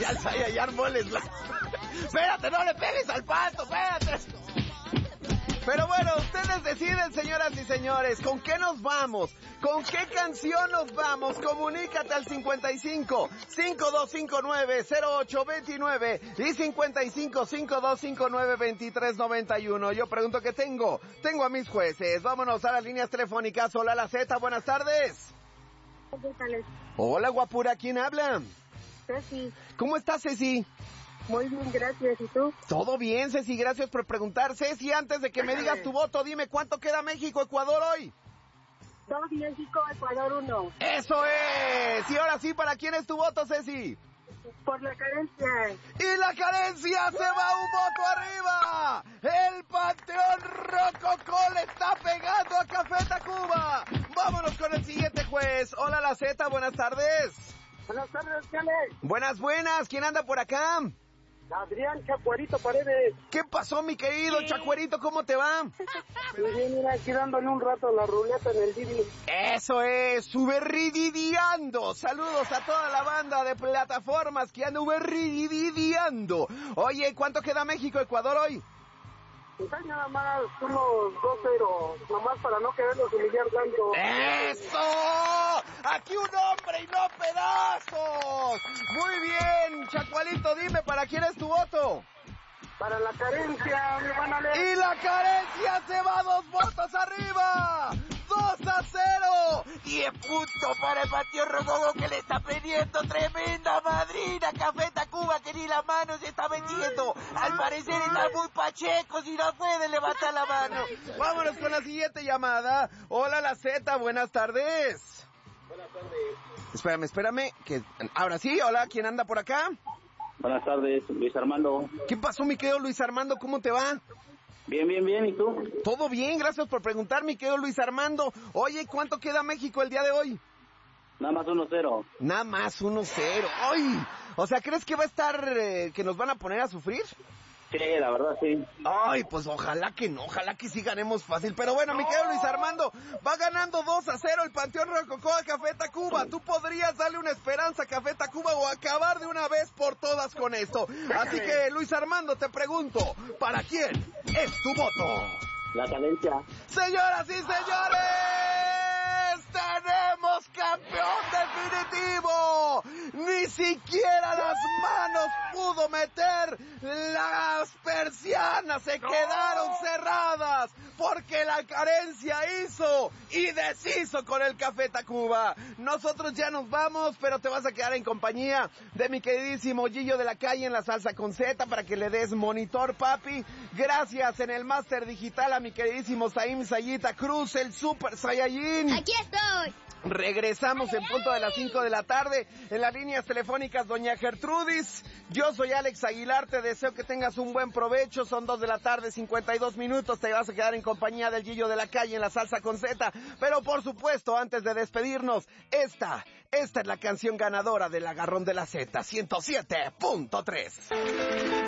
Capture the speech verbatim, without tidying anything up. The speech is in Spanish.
al Saiyajin moles la... Espérate, no le pegues al pato, espérate. Pero bueno, ustedes deciden, señoras y señores, ¿con qué nos vamos? ¿Con qué canción nos vamos? Comunícate al cincuenta y cinco, cinco dos cinco nueve, cero ocho dos nueve y cincuenta y cinco, cinco dos cinco nueve, veintitrés noventa y uno. Yo pregunto qué tengo. Tengo a mis jueces. Vámonos a las líneas telefónicas. Hola, la Z, buenas tardes. Hola, guapura, ¿quién habla? Ceci. ¿Cómo estás, Ceci? Muy bien, gracias. ¿Y tú? Todo bien, Ceci, gracias por preguntar. Ceci, antes de que me digas tu voto, dime cuánto queda México-Ecuador hoy. Dos, México, Ecuador, uno. ¡Eso es! Y ahora sí, ¿para quién es tu voto, Ceci? Por la carencia. ¡Y la carencia se va un voto arriba! ¡El Panteón Rococó le está pegando a Café Tacuba! Vámonos con el siguiente juez. Hola, la Z, buenas tardes. Buenas tardes, Chale. Buenas, buenas. ¿Quién anda por acá? Adrián Chacuerito Paredes. ¿Qué pasó, mi querido Chacuerito? ¿Cómo te va? Muy bien, mira, aquí dándole un rato a la ruleta en el Didi. Eso es, Uberrididiando. Saludos a toda la banda de plataformas que anda Uberrididiando. Oye, ¿cuánto queda México-Ecuador hoy? Pues hay nada más unos dos cero, nomás para no quererlos humillar tanto. ¡Eso! ¡Aquí un hombre y no pedazos! Muy bien, Chacualito, dime, ¿para quién es tu voto? Para la carencia, mi hermana Le. ¡Y la carencia se va dos votos arriba! ¡dos a cero! diez puntos para el Panteón Rococó que le está pidiendo tremenda madrina. Café Tacuba que ni la mano se está metiendo. Al parecer está muy pacheco si no puede levantar la mano. Vámonos con la siguiente llamada. Hola, la Z, buenas tardes. Buenas tardes. Espérame, espérame. Que... Ahora sí, hola, ¿quién anda por acá? Buenas tardes, Luis Armando. ¿Qué pasó, mi querido Luis Armando? ¿Cómo te va? Bien, bien, bien, ¿y tú? Todo bien, gracias por preguntar, mi querido Luis Armando. Oye, ¿cuánto queda México el día de hoy? Nada más uno cero. Nada más uno cero. ¡Ay! O sea, ¿crees que va a estar, eh, que nos van a poner a sufrir? Sí, la verdad sí. Ay, pues ojalá que no, ojalá que sí ganemos fácil. Pero bueno, mi querido Luis Armando, va ganando dos a cero el Panteón Rococó a Café Tacuba. Tú podrías darle una esperanza a Café Tacuba o acabar de una vez por todas con esto. Así que, Luis Armando, te pregunto, ¿para quién es tu voto? La carencia. Señoras y señores, tenemos campeón definitivo. Ni siquiera las manos pudo meter, las persianas se quedaron cerradas porque la carencia hizo y deshizo con el Café Tacuba. Nosotros ya nos vamos, pero te vas a quedar en compañía de mi queridísimo Gillo de la Calle en la salsa con Z para que le des monitor, papi. Gracias en el máster digital a mi queridísimo Saim Sayita Cruz, el Super Saiyajin. ¡Aquí estoy! Regresamos en punto de las cinco de la tarde en las líneas telefónicas doña Gertrudis. Yo soy Alex Aguilar, te deseo que tengas un buen provecho. Son dos de la tarde, cincuenta y dos minutos. Te vas a quedar en compañía del Gillo de la Calle en la salsa con Z. Pero por supuesto, antes de despedirnos, esta, esta es la canción ganadora del Agarrón de la Z, ciento siete punto tres.